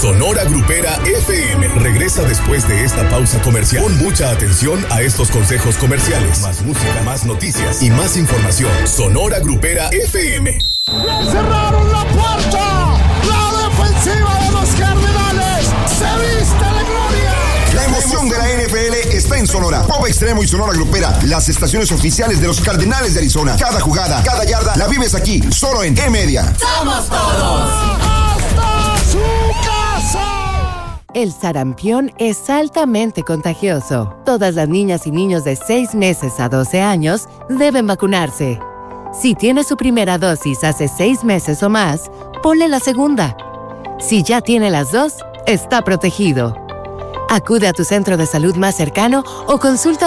Sonora Grupera FM regresa después de esta pausa comercial. Pon mucha atención a estos consejos comerciales. Más música, más noticias y más información. Sonora Grupera FM. ¡Cerraron la puerta! ¡La defensiva de los Cardenales se viste de gloria! La emoción de la NFL está en Sonora. Pop Extremo y Sonora Grupera, las estaciones oficiales de los Cardenales de Arizona. Cada jugada, cada yarda, la vives aquí, solo en E-Media. ¡Somos todos! ¡Hasta su casa! El sarampión es altamente contagioso. Todas las niñas y niños de 6 meses a 12 años deben vacunarse. Si tiene su primera dosis hace 6 meses o más, ponle la segunda. Si ya tiene las 2, está protegido. Acude a tu centro de salud más cercano o consulta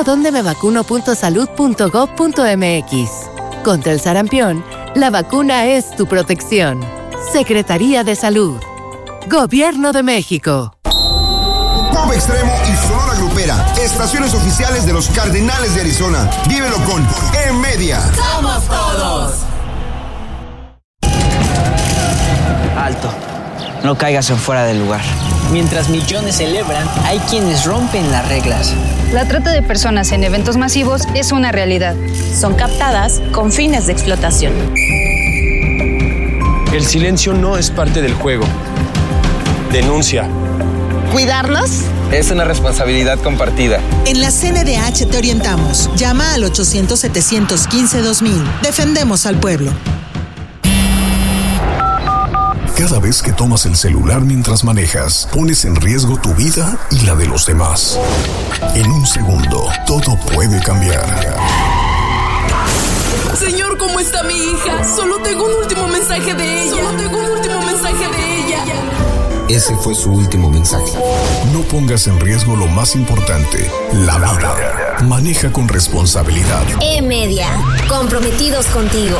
dondemevacuno.salud.gov.mx. Contra el sarampión, la vacuna es tu protección. Secretaría de Salud. Gobierno de México. Pop Extremo y Sonora Grupera, estaciones oficiales de los Cardenales de Arizona. Vívelo con E-Media. ¡Somos todos! Alto. No caigas en fuera del lugar. Mientras millones celebran, hay quienes rompen las reglas. La trata de personas en eventos masivos es una realidad. Son captadas con fines de explotación. El silencio no es parte del juego. Denuncia. ¿Cuidarnos? Es una responsabilidad compartida. En la CNDH te orientamos. Llama al 800-715-2000. Defendemos al pueblo. Cada vez que tomas el celular mientras manejas, pones en riesgo tu vida y la de los demás. En un segundo, todo puede cambiar. Señor, ¿cómo está mi hija? Solo tengo un último mensaje de ella. Ese fue su último mensaje. No pongas en riesgo lo más importante, la vida. Maneja con responsabilidad. E-Media, comprometidos contigo.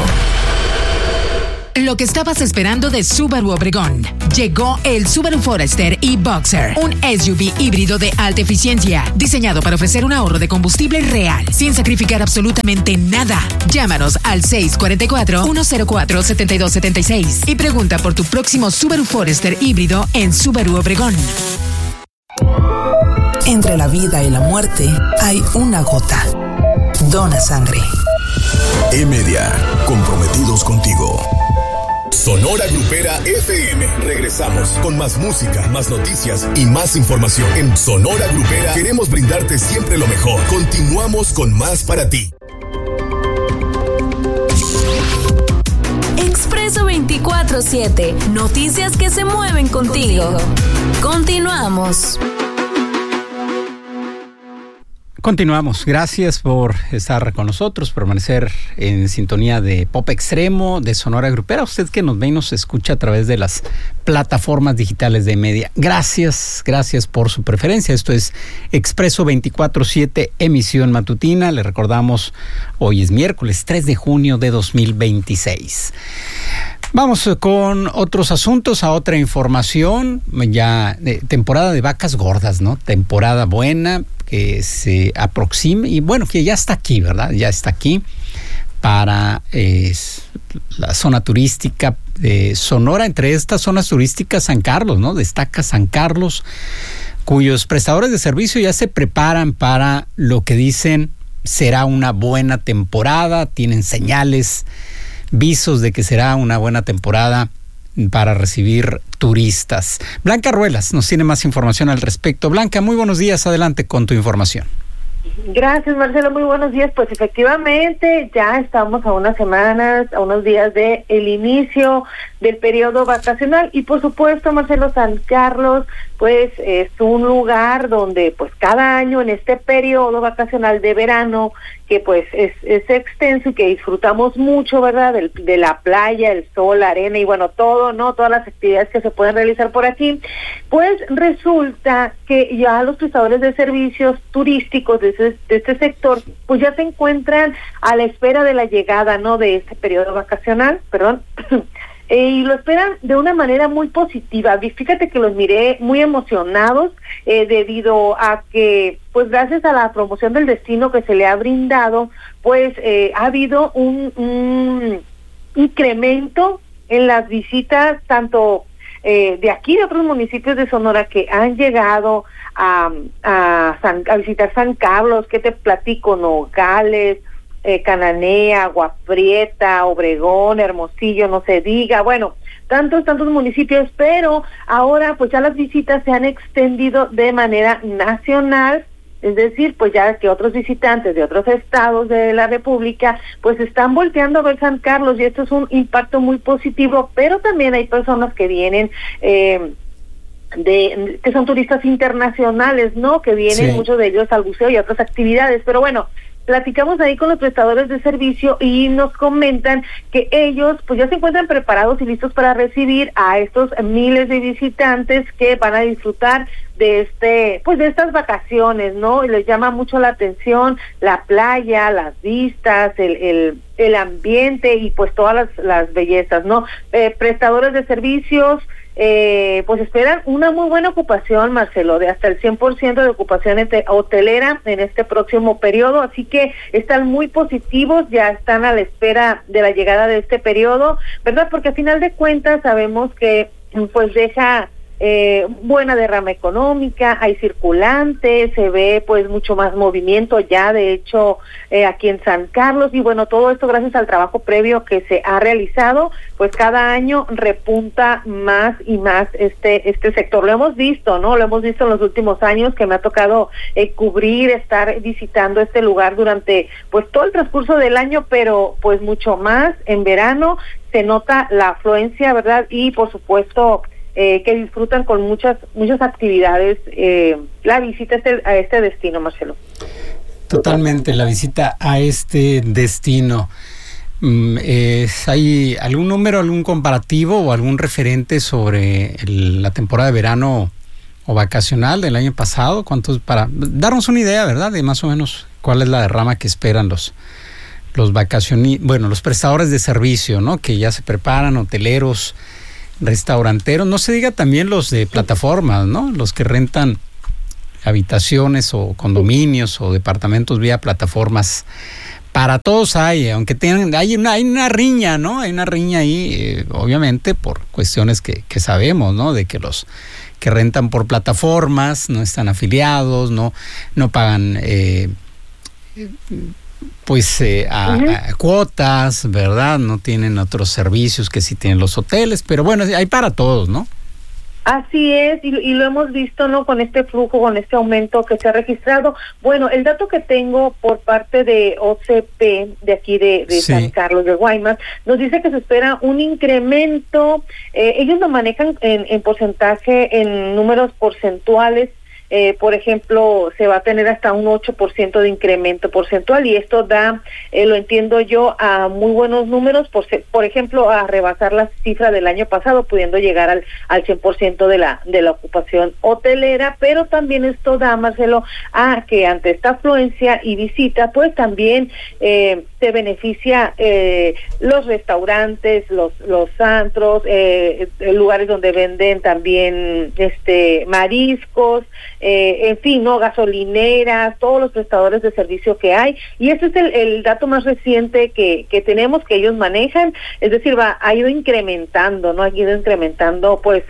Lo que estabas esperando de Subaru Obregón. Llegó el Subaru Forester y Boxer, un SUV híbrido de alta eficiencia, diseñado para ofrecer un ahorro de combustible real, sin sacrificar absolutamente nada. Llámanos al 644-104-7276 y pregunta por tu próximo Subaru Forester híbrido en Subaru Obregón. Entre la vida y la muerte hay una gota. Dona sangre. E-Media, comprometidos contigo. Sonora Grupera FM. Regresamos con más música, más noticias y más información. En Sonora Grupera queremos brindarte siempre lo mejor. Continuamos con más para ti. Expreso 24/7. Noticias que se mueven contigo. Continuamos. Continuamos. Gracias por estar con nosotros, permanecer en sintonía de Pop Extremo, de Sonora Grupera. Usted que nos ve y nos escucha a través de las plataformas digitales de Media. Gracias por su preferencia. Esto es Expreso 24/7, emisión matutina. Le recordamos, hoy es miércoles 3 de junio de 2026. Vamos con otros asuntos, a otra información. Ya temporada de vacas gordas, ¿no? Temporada buena que se aproxima y bueno, que ya está aquí, ¿verdad? Ya está aquí para la zona turística de Sonora. Entre estas zonas turísticas, San Carlos, ¿no? Destaca San Carlos, cuyos prestadores de servicio ya se preparan para lo que dicen será una buena temporada. Tienen señales, visos de que será una buena temporada para recibir turistas. Blanca Ruelas nos tiene más información al respecto. Blanca, muy buenos días, adelante con tu información. Gracias, Marcelo, muy buenos días. Pues efectivamente ya estamos a unas semanas, a unos días de el inicio del periodo vacacional y por supuesto, Marcelo, San Carlos pues es un lugar donde pues cada año en este periodo vacacional de verano que pues es extenso y que disfrutamos mucho, ¿verdad? De la playa, el sol, la arena y bueno, todo, ¿no? Todas las actividades que se pueden realizar por aquí. Pues resulta que ya los prestadores de servicios turísticos de este sector, pues ya se encuentran a la espera de la llegada, ¿no? De este periodo vacacional, y lo esperan de una manera muy positiva. Fíjate que los miré muy emocionados debido a que, pues gracias a la promoción del destino que se le ha brindado, pues ha habido un incremento en las visitas tanto de aquí, de otros municipios de Sonora que han llegado a visitar San Carlos. ¿Qué te platico? Nogales, Cananea, Agua Prieta, Obregón, Hermosillo, no se diga, bueno, tantos municipios, pero ahora pues ya las visitas se han extendido de manera nacional. Es decir, pues ya que otros visitantes de otros estados de la República pues están volteando a ver San Carlos, y esto es un impacto muy positivo, pero también hay personas que vienen que son turistas internacionales, ¿no? Que vienen, sí, muchos de ellos al buceo y a otras actividades, pero bueno, platicamos ahí con los prestadores de servicio y nos comentan que ellos pues ya se encuentran preparados y listos para recibir a estos miles de visitantes que van a disfrutar de de estas vacaciones, ¿no? Y les llama mucho la atención la playa, las vistas, el ambiente y pues todas las bellezas, ¿no? Prestadores de servicios pues esperan una muy buena ocupación, Marcelo, de hasta el 100% de ocupación hotelera en este próximo periodo, así que están muy positivos, ya están a la espera de la llegada de este periodo, ¿verdad? Porque a final de cuentas sabemos que pues deja buena derrama económica, hay circulante, se ve pues mucho más movimiento ya, de hecho, aquí en San Carlos, y bueno, todo esto gracias al trabajo previo que se ha realizado, pues cada año repunta más y más este sector. Lo hemos visto, ¿no? Lo hemos visto en los últimos años, que me ha tocado estar visitando este lugar durante pues todo el transcurso del año, pero pues mucho más en verano se nota la afluencia, ¿verdad? Y por supuesto que disfrutan con muchas actividades la visita a este destino, Marcelo. Totalmente, la visita a este destino. ¿Hay algún número, algún comparativo o algún referente sobre la temporada de verano o vacacional del año pasado? ¿Cuántos, para darnos una idea, verdad, de más o menos cuál es la derrama que esperan los prestadores de servicio, ¿no? Que ya se preparan, hoteleros, restauranteros, no se diga también los de plataformas, ¿no? Los que rentan habitaciones o condominios o departamentos vía plataformas. Para todos hay, aunque hay una riña, ¿no? Hay una riña ahí, obviamente, por cuestiones que sabemos, ¿no? De que los que rentan por plataformas no están afiliados, no pagan a cuotas, ¿verdad? No tienen otros servicios que sí tienen los hoteles, pero bueno, hay para todos, ¿no? Así es, y lo hemos visto, ¿no? Con este flujo, con este aumento que se ha registrado. Bueno, el dato que tengo por parte de OCP, de aquí de sí, San Carlos de Guaymas, nos dice que se espera un incremento, ellos lo manejan en porcentaje, en números porcentuales. Por ejemplo, se va a tener hasta un 8% de incremento porcentual, y esto da, lo entiendo yo, a muy buenos números, por ejemplo, a rebasar la cifra del año pasado, pudiendo llegar al 100% de la ocupación hotelera, pero también esto da, Marcelo, a que ante esta afluencia y visita, pues también se beneficia los restaurantes, los antros, lugares donde venden también mariscos, en fin, no, gasolineras, todos los prestadores de servicio que hay, y ese es el dato más reciente que tenemos, que ellos manejan, es decir, ha ido incrementando, ¿no? Ha ido incrementando pues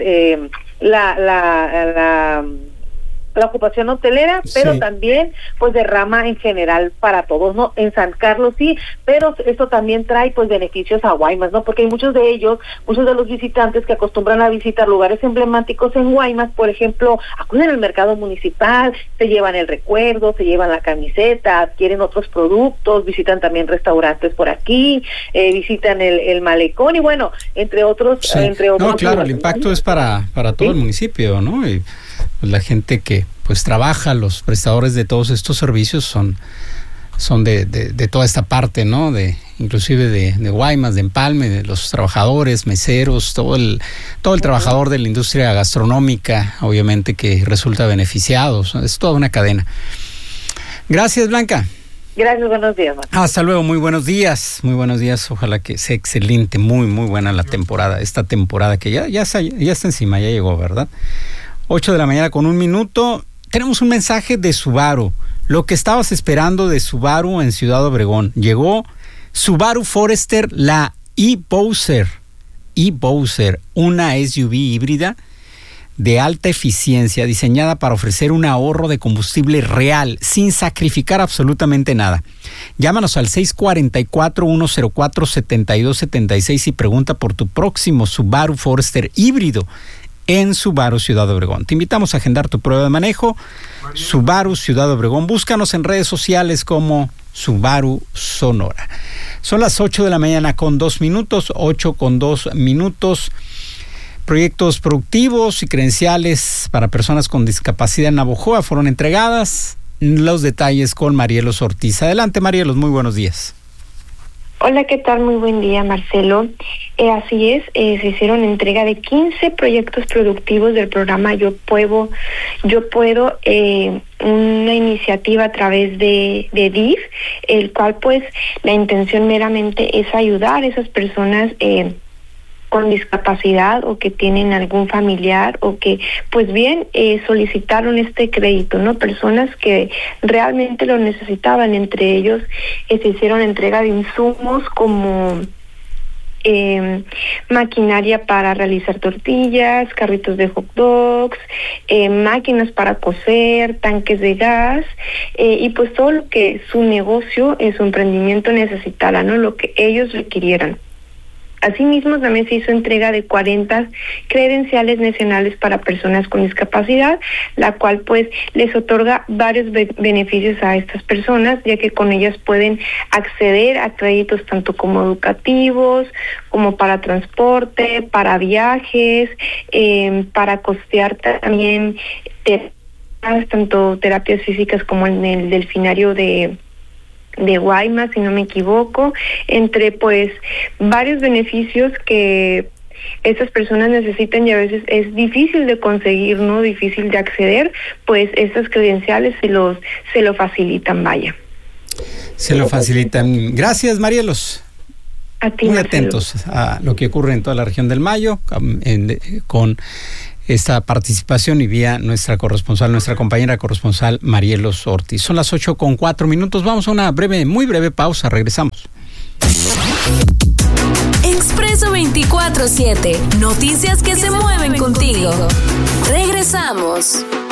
la ocupación hotelera, pero sí, también pues derrama en general para todos, ¿no? En San Carlos sí, pero esto también trae pues beneficios a Guaymas, ¿no? Porque hay muchos de los visitantes que acostumbran a visitar lugares emblemáticos en Guaymas, por ejemplo, acuden al mercado municipal, se llevan el recuerdo, se llevan la camiseta, adquieren otros productos, visitan también restaurantes por aquí, visitan el malecón y bueno, entre otros. Sí. No, claro, el impacto es para todo el municipio, ¿no? Y pues la gente que pues trabaja, los prestadores de todos estos servicios son de toda esta parte, ¿no? Inclusive de Guaymas, de Empalme, de los trabajadores, meseros, todo el trabajador de la industria gastronómica, obviamente que resulta beneficiado. Es toda una cadena. Gracias, Blanca. Gracias, buenos días, Marcelo. Hasta luego, muy buenos días, ojalá que sea excelente, muy buena la temporada, esta temporada que ya está encima, ya llegó, ¿verdad? 8:01 a.m. Tenemos un mensaje de Subaru. Lo que estabas esperando de Subaru en Ciudad Obregón. Llegó Subaru Forester, la e-Bowser. e-Bowser, una SUV híbrida de alta eficiencia diseñada para ofrecer un ahorro de combustible real sin sacrificar absolutamente nada. Llámanos al 644-104-7276 y pregunta por tu próximo Subaru Forester híbrido en Subaru Ciudad Obregón. Te invitamos a agendar tu prueba de manejo. Subaru Ciudad Obregón. Búscanos en redes sociales como Subaru Sonora. Son las 8 de la mañana con 2 minutos, 8:02. Proyectos productivos y credenciales para personas con discapacidad en Navojoa fueron entregadas. Los detalles con Marielos Ortiz. Adelante, Marielos, muy buenos días. Hola, ¿qué tal? Muy buen día, Marcelo. Así es, se hicieron entrega de 15 proyectos productivos del programa Yo Puedo, una iniciativa a través de DIF, el cual pues la intención meramente es ayudar a esas personas con discapacidad o que tienen algún familiar o que pues bien solicitaron este crédito, ¿no? Personas que realmente lo necesitaban. Entre ellos se hicieron entrega de insumos como maquinaria para realizar tortillas, carritos de hot dogs, máquinas para coser, tanques de gas y pues todo lo que su negocio, su emprendimiento necesitara, ¿no? Lo que ellos requirieran. Asimismo, también se hizo entrega de 40 credenciales nacionales para personas con discapacidad, la cual pues les otorga varios beneficios a estas personas, ya que con ellas pueden acceder a créditos tanto como educativos, como para transporte, para viajes, para costear también tanto terapias físicas como en el delfinario de Guaymas, si no me equivoco, entre pues varios beneficios que estas personas necesitan y a veces es difícil de conseguir, ¿no? Difícil de acceder, pues estas credenciales se lo facilitan, vaya. Se lo facilitan. Gracias, Marielos. A ti, muy Marcelo. Atentos a lo que ocurre en toda la región del Mayo, con esta participación y vía nuestra compañera corresponsal Marielos Ortiz. Son las 8:04. Vamos a una muy breve pausa. Regresamos. Expreso 24/7. Noticias que se mueven contigo. Regresamos.